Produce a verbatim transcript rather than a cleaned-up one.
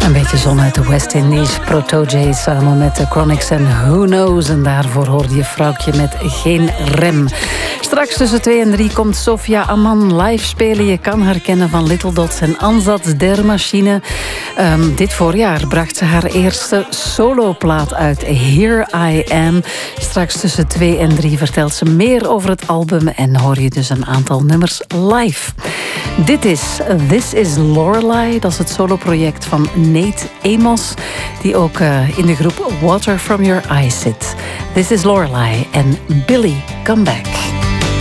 Een beetje zon uit de West Indies. Protoje samen met de Chronics en Who Knows. En daarvoor hoorde je Vrouwtje met Geen Rem. Straks tussen twee en drie komt Sofia Aman live spelen. Je kan haar kennen van Little Dots en Ansatz der Machine. Um, dit voorjaar bracht ze haar eerste soloplaat uit, Here I Am. Straks tussen twee en drie vertelt ze meer over het album en hoor je dus een aantal nummers live. Dit is This is Lorelei. Dat is het soloproject van Nate Amos, die ook uh, in de groep Water From Your Eyes zit. This is Lorelei en Billy Come Back.